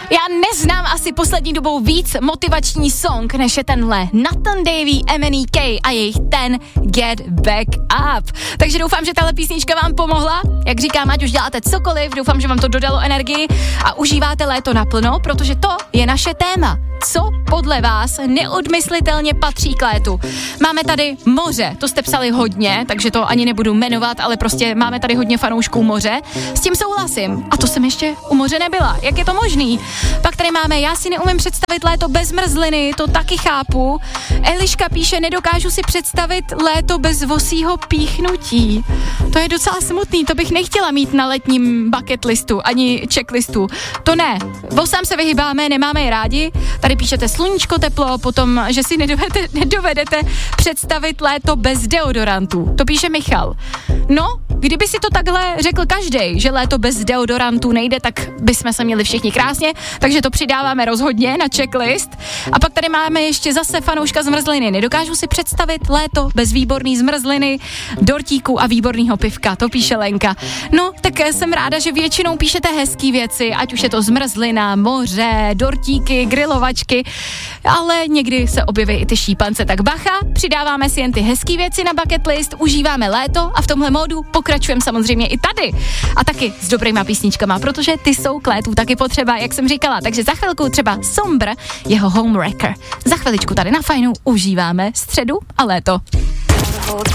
Já neznám asi poslední dobou víc motivační song, než je tenhle Nathan Davey, MNEK a jejich ten Get Back Up. Takže doufám, že tahle písnička vám pomohla. Jak říkám, ať už děláte cokoliv, doufám, že vám to dodalo energii a užíváte léto naplno, protože to je naše téma. Co podle vás neodmyslitelně patří k létu? Máme tady moře, to jste psali hodně, takže to ani nebudu jmenovat, ale prostě máme tady hodně fanoušků moře. S tím souhlasím. A to jsem ještě u moře nebyla. Jak je to možný? Pak tady máme, já si neumím představit léto bez zmrzliny, to taky chápu. Eliška píše, nedokážu si představit léto bez vosího píchnutí. To je docela smutný, to bych nechtěla mít na letním bucket listu, ani checklistu. To ne. Vosám se vyhybáme, nemáme je rádi. Tady píšete sluníčko, teplo, potom, že si nedovedete představit léto bez deodorantů. To píše Michal. No, kdyby si to takhle řekl každej, že léto bez deodorantů nejde, tak bychom se měli všichni krásně, takže to přidáváme rozhodně na checklist. A pak tady máme ještě zase fanouška zmrzliny. Nedokážu si představit léto bez výborný zmrzliny, dortíku a výborného pivka, to píše Lenka. No, tak jsem ráda, že většinou píšete hezký věci, ať už je to zmrzlina, moře, dortíky, grilovačky, ale někdy se objeví i ty šípance, tak bacha, přidáváme si jen ty hezký věci na bucket list, užíváme léto a v tomhle módu pokračujeme samozřejmě i tady. A taky s dobrýma písničkama, protože ty jsou k létu taky potřeba, jak jsem říkala, takže za chvilku třeba Sombr, jeho Homewrecker. Za chviličku tady na Fajnu užíváme středu a léto.